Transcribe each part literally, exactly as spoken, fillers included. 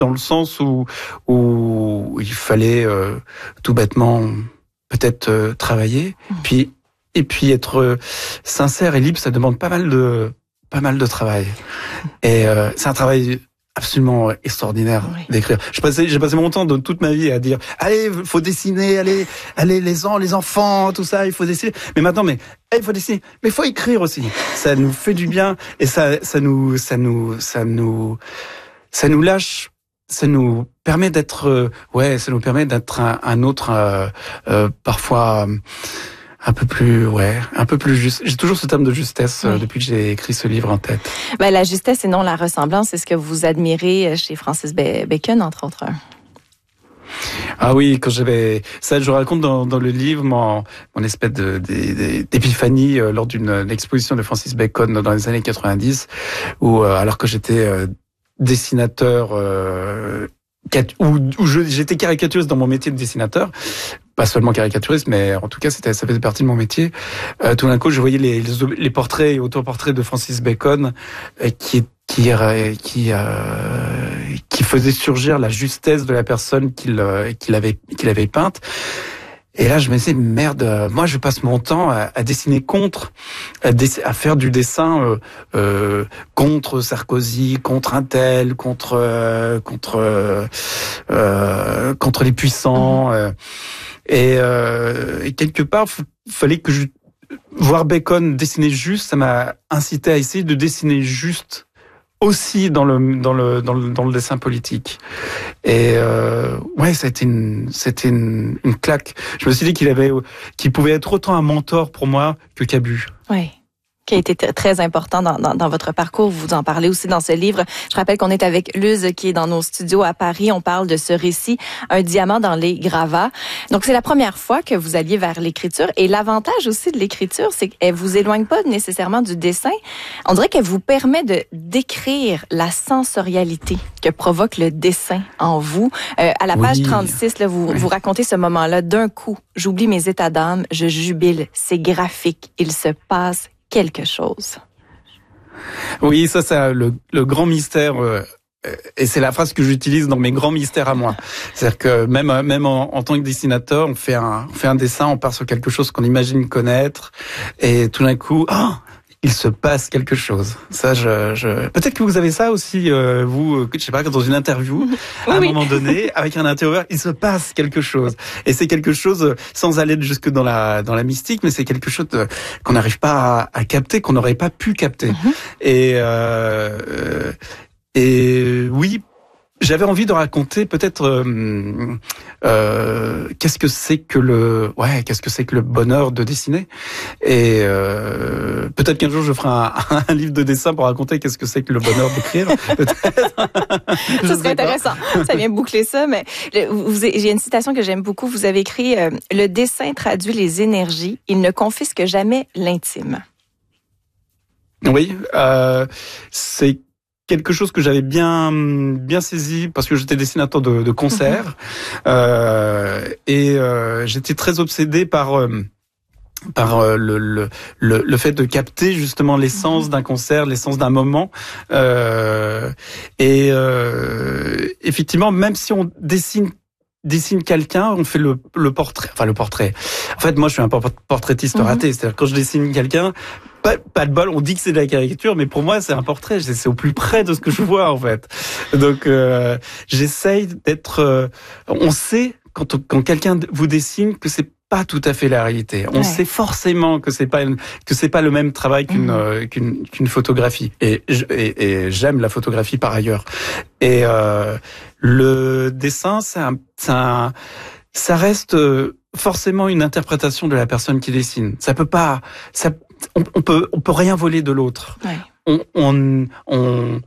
dans le sens où où il fallait euh, tout bêtement peut-être euh, travailler, mmh. puis et puis être euh, sincère et libre, ça demande pas mal de pas mal de travail. Et euh, c'est un travail absolument extraordinaire oui. d'écrire. J'ai passé, j'ai passé mon temps de toute ma vie à dire, allez, faut dessiner, allez, allez, les ans, les enfants, tout ça, il faut dessiner. Mais maintenant, mais, il faut dessiner, mais il faut écrire aussi. Ça nous fait du bien et ça, ça nous, ça nous, ça nous, ça nous lâche, ça nous permet d'être, euh, ouais, ça nous permet d'être un, un autre, euh, euh, parfois. Euh, Un peu plus, ouais, un peu plus juste. J'ai toujours ce terme de justesse oui. euh, depuis que j'ai écrit ce livre en tête. Ben, la justesse et non la ressemblance, c'est ce que vous admirez chez Francis Bacon, entre autres. Ah oui, quand j'avais ça, je raconte dans, dans le livre mon, mon espèce de, de, d'épiphanie euh, lors d'une exposition de Francis Bacon dans les années quatre-vingt-dix, où euh, alors que j'étais euh, dessinateur. Euh, Où, où je, j'étais caricaturiste dans mon métier de dessinateur, pas seulement caricaturiste, mais en tout cas, c'était, ça faisait partie de mon métier. Euh, tout d'un coup, je voyais les, les, les portraits et autoportraits de Francis Bacon euh, qui, qui, euh, qui, euh, qui faisaient surgir la justesse de la personne qu'il, euh, qu'il avait, qu'il avait peinte. Et là, je me disais, merde, moi, je passe mon temps à, à dessiner contre, à, dess- à faire du dessin euh, euh, contre Sarkozy, contre un tel, contre euh, contre euh, contre les puissants. Euh, et, euh, et quelque part, il fallait que je voir Bacon dessiner juste, ça m'a incité à essayer de dessiner juste aussi dans le dans le dans le dans le dessin politique. Et euh, ouais, c'était une c'était une, une claque. Je me suis dit qu'il avait qu'il pouvait être autant un mentor pour moi que Cabu. Oui. Qui a été très important dans, dans, dans votre parcours. Vous en parlez aussi dans ce livre. Je rappelle qu'on est avec Luz, qui est dans nos studios à Paris. On parle de ce récit, Un diamant dans les gravats. Donc, c'est la première fois que vous alliez vers l'écriture. Et l'avantage aussi de l'écriture, c'est qu'elle vous éloigne pas nécessairement du dessin. On dirait qu'elle vous permet de décrire la sensorialité que provoque le dessin en vous. Euh, à la page oui. trente-six, là, vous, oui. vous racontez ce moment-là. D'un coup, j'oublie mes états d'âme, je jubile. C'est graphique. Il se passe quelque chose. Oui, ça, c'est le, le grand mystère, euh, et c'est la phrase que j'utilise dans mes grands mystères à moi. C'est-à-dire que même même en, en tant que dessinateur, on fait un on fait un dessin, on part sur quelque chose qu'on imagine connaître, et tout d'un coup, oh, il se passe quelque chose. Ça, je, je... peut-être que vous avez ça aussi, euh, vous, je sais pas, dans une interview, à un oui. moment donné, avec un intervieweur, il se passe quelque chose. Et c'est quelque chose, sans aller jusque dans la dans la mystique, mais c'est quelque chose de, qu'on n'arrive pas à, à capter, qu'on n'aurait pas pu capter. Mm-hmm. Et euh, et oui. J'avais envie de raconter peut-être euh, euh, qu'est-ce que c'est que le ouais qu'est-ce que c'est que le bonheur de dessiner, et euh, peut-être qu'un jour je ferai un, un livre de dessin pour raconter qu'est-ce que c'est que le bonheur d'écrire. Peut-être. Ce serait intéressant. Ça vient boucler ça, mais le, vous, j'ai une citation que j'aime beaucoup. Vous avez écrit euh, le dessin traduit les énergies, il ne confisque jamais l'intime. Oui, euh, c'est quelque chose que j'avais bien bien saisi parce que j'étais dessinateur de, de concerts mmh. euh, et euh, j'étais très obsédé par euh, par euh, le, le le le fait de capter justement l'essence mmh. d'un concert, l'essence d'un moment, euh, et euh, effectivement, même si on dessine dessine quelqu'un, on fait le, le portrait, enfin le portrait. En fait, moi, je suis un portraitiste mmh. raté, c'est-à-dire quand je dessine quelqu'un, pas, pas de bol, on dit que c'est de la caricature, mais pour moi, c'est un portrait. C'est, c'est au plus près de ce que je vois, en fait. Donc, euh, j'essaye d'être. Euh, on sait quand quand quelqu'un vous dessine que c'est pas tout à fait la réalité. On ouais. sait forcément que c'est pas une, que c'est pas le même travail qu'une mmh. euh, qu'une, qu'une photographie. Et, et, et j'aime la photographie par ailleurs. Et euh, le dessin, c'est un, c'est un, ça reste forcément une interprétation de la personne qui dessine. Ça peut pas, ça, on, on peut, on peut rien voler de l'autre. Ouais. On, on, on,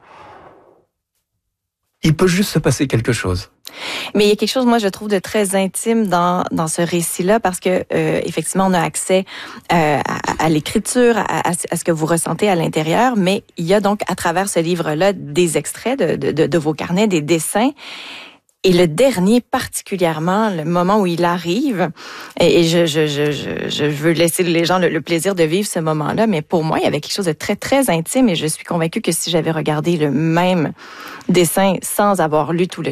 il peut juste se passer quelque chose. Mais il y a quelque chose, moi, je trouve de très intime dans dans ce récit-là, parce que euh, effectivement, on a accès euh, à, à l'écriture, à, à ce que vous ressentez à l'intérieur, mais il y a donc à travers ce livre-là des extraits de, de, de vos carnets, des dessins. Et le dernier, particulièrement, le moment où il arrive, et, et je, je, je, je, je veux laisser les gens le, le plaisir de vivre ce moment-là, mais pour moi, il y avait quelque chose de très, très intime, et je suis convaincue que si j'avais regardé le même dessin sans avoir lu tout le